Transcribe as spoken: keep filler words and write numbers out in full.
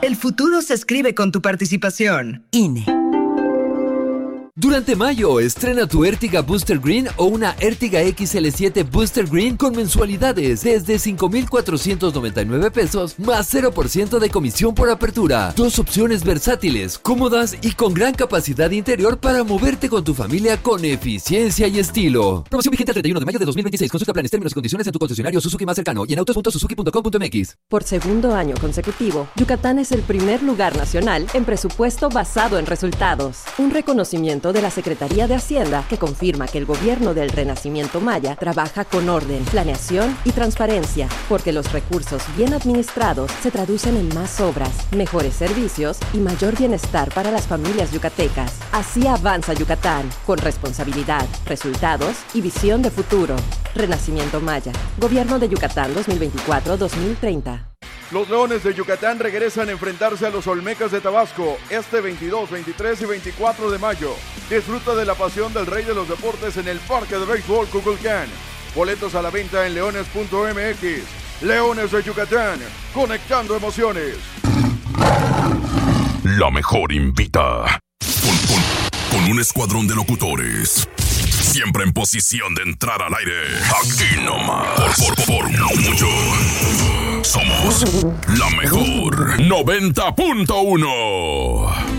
El futuro se escribe con tu participación. I N E. Durante mayo, estrena tu Ertiga Booster Green o una Ertiga X L siete Booster Green con mensualidades desde cinco mil cuatrocientos noventa y nueve pesos más cero por ciento de comisión por apertura. Dos opciones versátiles, cómodas y con gran capacidad interior para moverte con tu familia con eficiencia y estilo. Promoción vigente el treinta y uno de mayo de dos mil veintiséis. Consulta planes, términos y condiciones en tu concesionario Suzuki más cercano y en autos punto suzuki punto com punto m x. Por segundo año consecutivo, Yucatán es el primer lugar nacional en presupuesto basado en resultados. Un reconocimiento de la Secretaría de Hacienda que confirma que el gobierno del Renacimiento Maya trabaja con orden, planeación y transparencia, porque los recursos bien administrados se traducen en más obras, mejores servicios y mayor bienestar para las familias yucatecas. Así avanza Yucatán, con responsabilidad, resultados y visión de futuro. Renacimiento Maya, Gobierno de Yucatán dos mil veinticuatro a dos mil treinta. Los Leones de Yucatán regresan a enfrentarse a los Olmecas de Tabasco este veintidós, veintitrés y veinticuatro de mayo. Disfruta de la pasión del rey de los deportes en el Parque de Béisbol Kukulcán. Boletos a la venta en leones punto m x. Leones de Yucatán, conectando emociones. La mejor invita. Con, con, con un escuadrón de locutores. Siempre en posición de entrar al aire. Aquí nomás. Por, por, por mucho. Somos la mejor noventa punto uno.